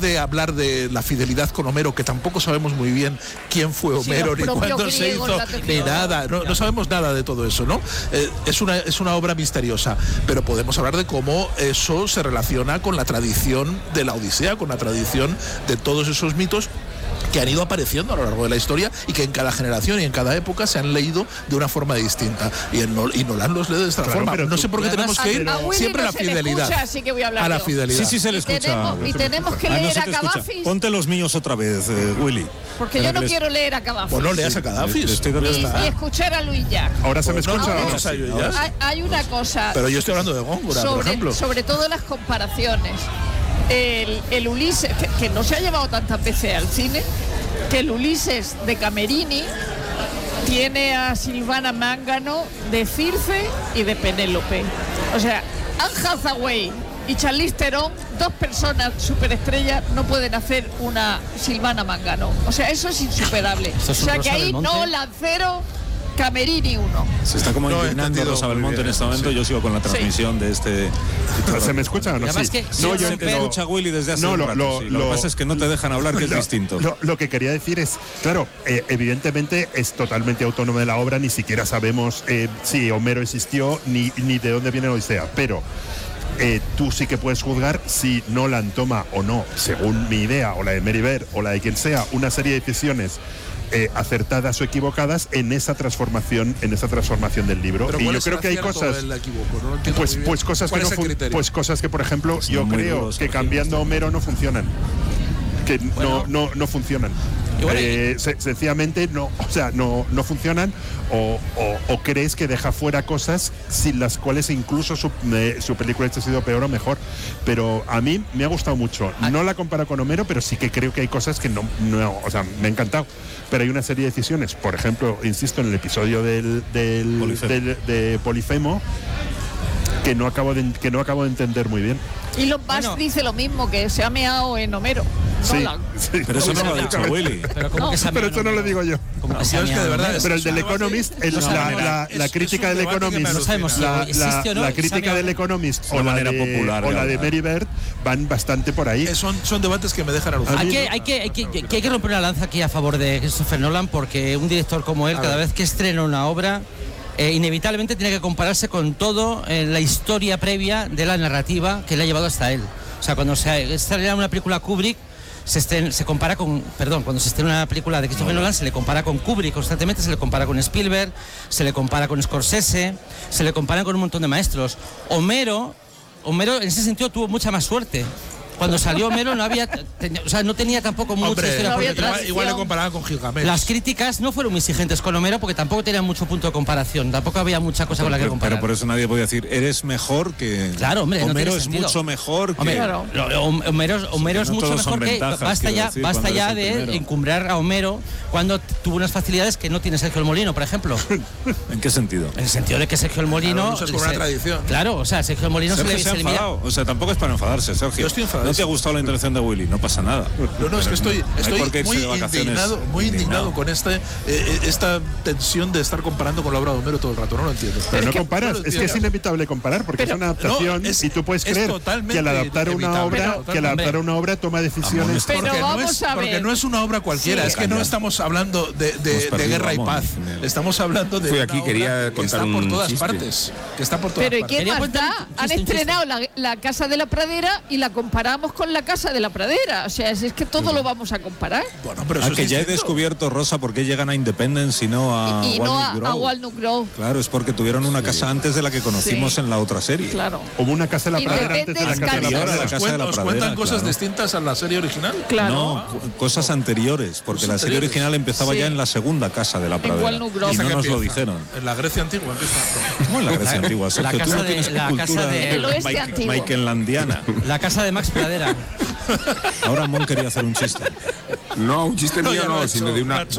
de hablar de la fidelidad con Homero, que tampoco sabemos muy bien quién fue Homero, ni cuándo se hizo, ni nada, no sabemos nada de todo eso, ¿no? Es una obra misteriosa, pero podemos hablar de cómo eso se relaciona con la tradición de la Odisea, con la tradición de todos esos mitos que han ido apareciendo a lo largo de la historia y que en cada generación y en cada época se han leído de una forma distinta. Y Nolan los lee de esta forma. No sé por qué tenemos que ir siempre a la fidelidad. Así que voy a hablar a la fidelidad. Sí, se le escucha. Y tenemos que leer a Cavafis. Ponte los míos otra vez, Willy. Porque yo no quiero leer a Cavafis. Pues no leas a Cavafis. Y escuchar a Luis Jack. Ahora se me escucha. Hay una cosa. Pero yo estoy hablando de Góngora, por ejemplo. Sobre todo las comparaciones. El Ulises, que no se ha llevado tantas veces al cine, que el Ulises de Camerini tiene a Silvana Mangano de Circe y de Penélope. O sea, Anne Hathaway y Charlize Theron, dos personas superestrellas, no pueden hacer una Silvana Mangano. O sea, eso es insuperable. O sea, que ahí no Lancero, Camerini 1. Se está como indignando Rosa Belmonte en este momento. Yo sigo con la transmisión de este. ¿Se me escucha o no? Sí. No, yo escucho a Willy desde hace un rato. Lo que pasa es que no te dejan hablar, que es distinto. Lo que quería decir es, claro, evidentemente es totalmente autónoma de la obra, ni siquiera sabemos si Homero existió ni de dónde viene la Odisea, pero tú sí que puedes juzgar si Nolan toma o no, según mi idea, o la de Mary Bear, o la de quien sea, una serie de decisiones acertadas o equivocadas en esa transformación del libro. Pero y yo creo que hay cosas cosas que por ejemplo yo creo que cambiando a Homero no funcionan, que no funcionan. Sencillamente no funcionan, o crees que deja fuera cosas sin las cuales incluso su película ha sido peor o mejor. Pero a mí me ha gustado mucho. No la comparo con Homero, pero sí que creo que hay cosas que no, me ha encantado. Pero hay una serie de decisiones, por ejemplo, insisto, en el episodio de Polifemo, que no acabo de entender muy bien. Y Elon Musk dice lo mismo, que se ha meado en Homero. Sí, pero eso no lo ha dicho Willy. Pero eso no lo digo yo. Pero el del Economist, la crítica del Economist, la crítica del Economist o la de Mary Bear van bastante por ahí. Son debates que me dejan alucinar. Hay que romper una lanza aquí a favor de Christopher Nolan, porque un director como él, cada vez que estrena una obra, inevitablemente tiene que compararse con todo la historia previa de la narrativa que le ha llevado hasta él. O sea, cuando se estrena una película Kubrick, cuando se estrena una película de Christopher Nolan, se le compara con Kubrick constantemente, se le compara con Spielberg, se le compara con Scorsese, se le compara con un montón de maestros. Homero en ese sentido tuvo mucha más suerte. Cuando salió Homero no tenía tampoco mucha historia por detrás. Igual le comparaba con Gilgamesh. Las críticas no fueron muy exigentes con Homero porque tampoco tenían mucho punto de comparación, tampoco había mucha cosa con la que comparar. Pero por eso nadie podía decir, eres mejor que... Claro, hombre, Homero es mucho mejor que... Homero es mucho mejor que... Basta ya de encumbrar a Homero cuando tuvo unas facilidades que no tiene Sergio el Molino, por ejemplo. ¿En qué sentido? En el sentido de que Sergio el Molino... Claro, es una tradición. Claro, o sea, Sergio el Molino se ha enfadado. O sea, tampoco es para enfadarse, Sergio. Yo estoy enfadado. ¿No te ha gustado la intervención de Willy? No pasa nada. No, es que estoy muy indignado con esta tensión de estar comparando con la obra de Homero todo el rato. No lo entiendo. Pero no comparas, es que es inevitable comparar, porque es una adaptación y tú puedes creer que al adaptar una obra toma decisiones. Porque no es una obra cualquiera, es que no estamos hablando de guerra y paz. Estamos hablando de una obra que está por todas partes. Pero ¿y qué más da? Han estrenado la Casa de la Pradera y la comparamos con la Casa de la Pradera. O sea, es que todo lo vamos a comparar. Bueno, pero eso que ya he descubierto, Rosa, por qué llegan a Independence y no a Walnut Grove. Claro, es porque tuvieron una casa antes de la que conocimos en la otra serie. Claro. Hubo una Casa de la Pradera antes de la Casa de la Pradera. ¿Os cuentan cosas distintas a la serie original? Claro. No, cosas anteriores, porque la serie original empezaba ya en la segunda Casa de la Pradera. Y no nos lo dijeron. En la Grecia antigua empieza. ¿Cómo en la Grecia antigua? La casa de Michelandiana. La casa de Max Pradera. Ahora Mon quería hacer un chiste. No, un chiste mío no, sino de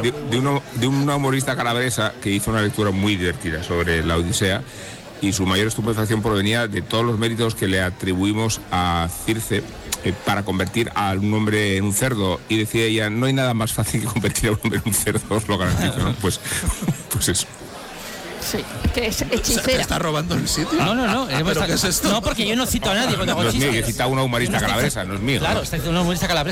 una humorista calabresa que hizo una lectura muy divertida sobre la Odisea, y su mayor estupefacción provenía de todos los méritos que le atribuimos a Circe para convertir a un hombre en un cerdo, y decía ella, no hay nada más fácil que convertir a un hombre en un cerdo, os lo garantizo, ¿no? Pues eso. Sí, que es hechicera. ¿Te está robando el sitio? No. ¿Pero qué es esto? No, porque yo no cito a nadie cuando hago No es mío, chistes. he citado a una humorista calabresa, no es mío. Claro, está diciendo una humorista calabresa.